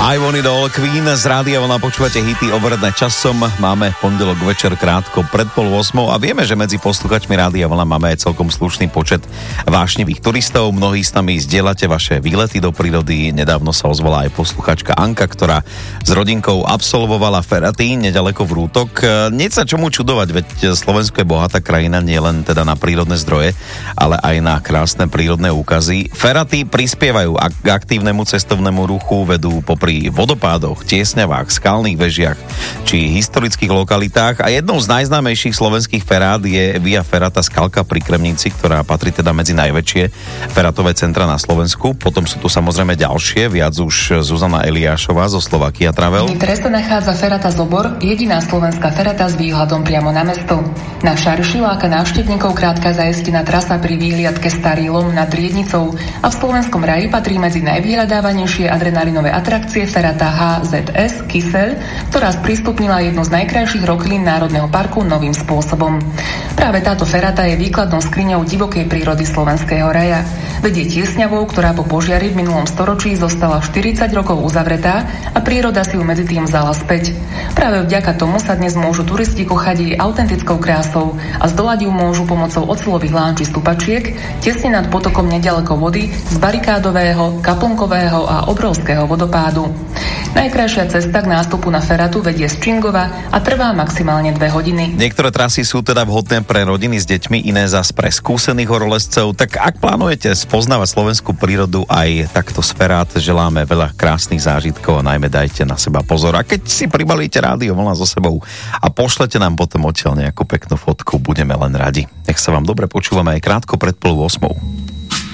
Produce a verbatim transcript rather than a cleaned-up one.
I Want It All, Queen z Rádia Vlna, počúvate hity overené časom. Máme pondelok večer krátko pred pol osmou a vieme, že medzi posluchačmi Rádia Vlna máme aj celkom slušný počet vášnivých turistov. Mnohí s nami zdieľate vaše výlety do prírody. Nedávno sa ozvala aj posluchačka Anka, ktorá s rodinkou absolvovala Feraty nedaleko Vrútok. Nie sa čomu čudovať, veď Slovensko je bohatá krajina nie len teda na prírodné zdroje, ale aj na krásne prírodné úkazy. Feraty prispievajú k aktívnemu cestovnému ruchu, vedú po pri vodopádoch, tiesňavách, skalných vežiach či historických lokalitách a jednou z najznámejších slovenských ferát je Via Ferrata Skalka pri Kremnici, ktorá patrí teda medzi najväčšie feratové centra na Slovensku. Potom sú tu samozrejme ďalšie, viac už Zuzana Eliášová zo Slovakia Travel. V Treste nachádza Ferata Zobor, jediná slovenská ferata s výhľadom priamo na mesto. Na Šarši láka návštevníkov krátka zajistená trasa pri výhliadke Starý Lom nad Riednicou a v slovenskom raji patrí medzi najvyhľadávanejšie adrenalinové atrakcie Ferata há zet es Kyseľ, ktorá sprístupnila jednu z najkrajších roklín Národného parku novým spôsobom. Práve táto ferata je výkladnou skriňou divokej prírody slovenského raja. Vedie tiesňavou, ktorá po požiari v minulom storočí zostala štyridsať rokov uzavretá a príroda si ju medzi tým vzala späť. Práve vďaka tomu sa dnes môžu turisti kochať jej autentickou krásou a zdolať ju môžu pomocou oceľových lán či stupačiek tesne nad potokom nedaleko vody z barikádového, kaplnkového a obrovského vodopádu. Najkrajšia cesta k nástupu na feratu vedie z Čingova a trvá maximálne dve hodiny. Niektoré trasy sú teda vhodné pre rodiny s deťmi, iné zas pre skúsených horolezcov. Tak ak plánujete spoznávať slovenskú prírodu aj takto z ferát, želáme veľa krásnych zážitkov a najmä dajte na seba pozor. A keď si pribalíte Rádio Vlna so sebou a pošlete nám potom odtiaľ nejakú peknú fotku, budeme len radi. Nech sa vám dobre počúvame aj krátko pred pol osmou.